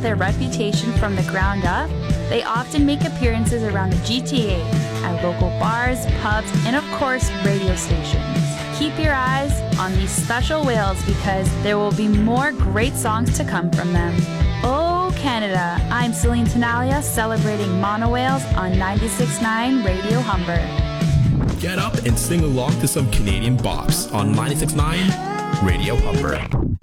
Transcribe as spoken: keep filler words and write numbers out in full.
their reputation from the ground up, they often make appearances around the G T A, at local bars, pubs, and of course, radio stations. Keep your eyes on these special whales because there will be more great songs to come from them. Oh, Canada, I'm Celine Tenalia celebrating mono whales on ninety-six point nine Radio Humber. Get up and sing along to some Canadian bops on ninety-six point nine Radio Humber.